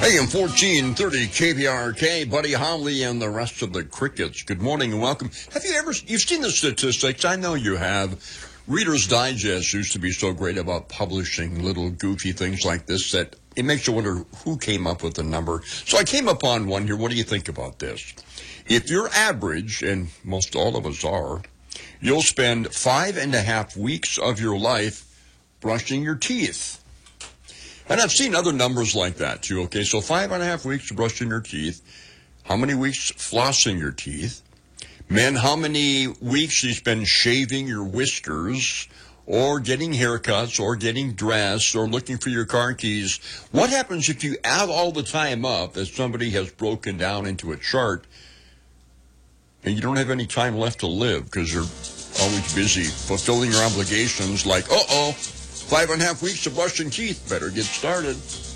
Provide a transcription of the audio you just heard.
AM 1430 KBRK, Buddy Holly and the rest of the crickets. Good morning and welcome. You've seen the statistics? I know you have. Reader's Digest used to be so great about publishing little goofy things like this that it makes you wonder who came up with the number. So I came upon one here. What do you think about this? If you're average, and most all of us are, you'll spend 5.5 weeks of your life brushing your teeth. And I've seen other numbers like that, too, okay? So 5.5 weeks brushing your teeth. How many weeks flossing your teeth? Men, how many weeks you spend shaving your whiskers or getting haircuts or getting dressed or looking for your car keys? What happens if you add all the time up that somebody has broken down into a chart and you don't have any time left to live because you're always busy fulfilling your obligations like, 5.5 weeks of brushing teeth, better get started.